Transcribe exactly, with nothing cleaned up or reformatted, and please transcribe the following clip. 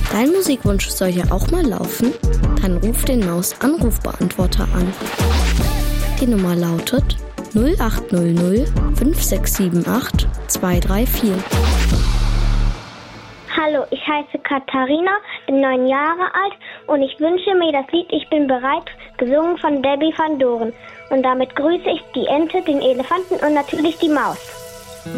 Dein Musikwunsch soll ja auch mal laufen? Dann ruf den Maus-Anrufbeantworter an. Die Nummer lautet null acht null null fünf sechs sieben acht zwei drei vier. Hallo, ich heiße Katharina, bin neun Jahre alt und ich wünsche mir das Lied Ich bin bereit, gesungen von Debbie van Doren. Und damit grüße ich die Ente, den Elefanten und natürlich die Maus.